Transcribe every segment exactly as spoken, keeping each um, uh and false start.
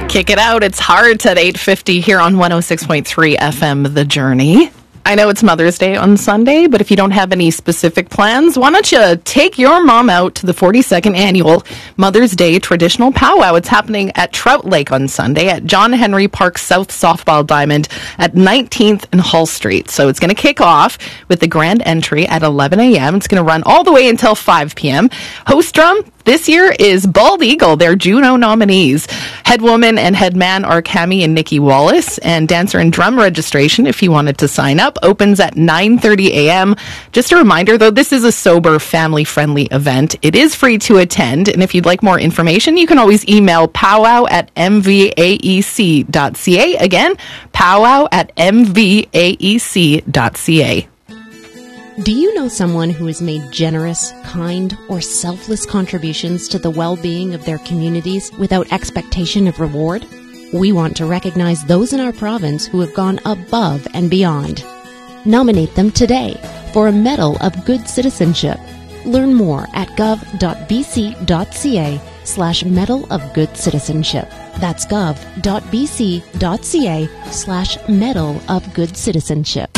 Kick it out. It's Heart at eight fifty here on one oh six point three F M, The Journey. I know it's Mother's Day on Sunday, but if you don't have any specific plans, why don't you take your mom out to the forty-second annual Mother's Day traditional powwow? It's happening at Trout Lake on Sunday at John Henry Park South Softball Diamond at nineteenth and Hull Street. So it's going to kick off with the grand entry at eleven a.m. It's going to run all the way until five p.m. Host drum this year is Bald Eagle. They're Juno nominees. Head woman and head man are Cami and Nikki Wallace. And dancer and drum registration, if you wanted to sign up, opens at nine thirty a.m. Just a reminder, though, this is a sober, family-friendly event. It is free to attend. And if you'd like more information, you can always email powwow at m v a e c dot c a. Again, powwow at m v a e c dot c a. Do you know someone who has made generous, kind, or selfless contributions to the well-being of their communities without expectation of reward? We want to recognize those in our province who have gone above and beyond. Nominate them today for a Medal of Good Citizenship. Learn more at gov.bc.ca slash Medal of Good Citizenship. That's gov.bc.ca slash Medal of Good Citizenship.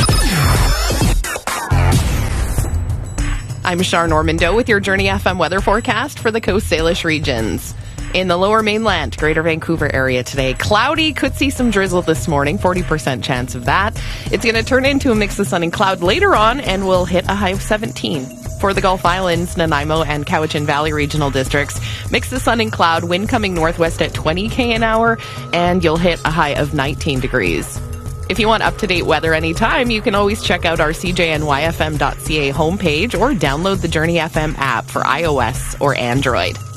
I'm Shar Normando with your Journey F M weather forecast for the Coast Salish regions. In the Lower Mainland, Greater Vancouver area today, cloudy, could see some drizzle this morning, forty percent chance of that. It's going to turn into a mix of sun and cloud later on and will hit a high of seventeen. For the Gulf Islands, Nanaimo and Cowichan Valley regional districts, mix of sun and cloud, wind coming northwest at twenty kilometers an hour, and you'll hit a high of nineteen degrees. If you want up-to-date weather anytime, you can always check out our c j n y f m dot c a homepage or download the Journey F M app for iOS or Android.